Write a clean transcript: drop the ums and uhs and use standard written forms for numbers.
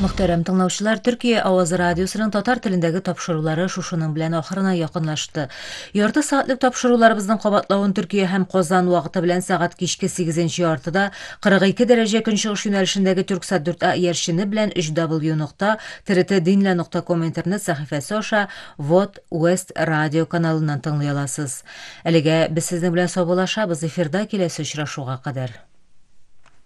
Muhterem tыңлаучылар, Türkiye Avazı Radyosu'nun tatar tilindagi topşırıqları şuşunun bilen ahırına yakınlaştı. Yartı saatlik topşırıqlarımızın qabatlawын Türkiye hem Qozan wagty bilen saat kişki 8 yartıda 42 derece künşiğiş yönelişindagi Türksat 4A yerşini bilen www.trt-dinle.com internet sahifesi oşa Vot West Radio kanalından tыңlay alasыз. Әлегә без сезнең белән саубуллашабыз эфирда киләсе очрашуга кадәр.